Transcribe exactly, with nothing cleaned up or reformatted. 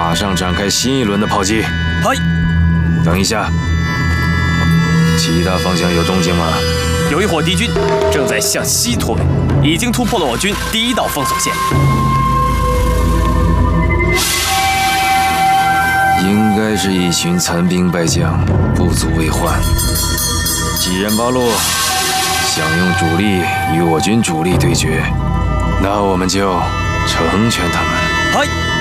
马上展开新一轮的炮击。 嗨， 等一下，其他方向有动静吗？ 有一伙敌军正在向西突围，已经突破了我军第一道封锁线。 应该是一群残兵败将，不足为患。既然八路想用主力与我军主力对决，那我们就成全他们。 嗨。